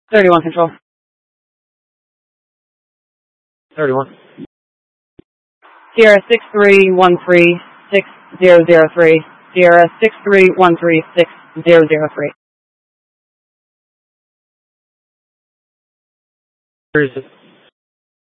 31 Control. 31. Sierra 63136003. Sierra 63136003. Where is it?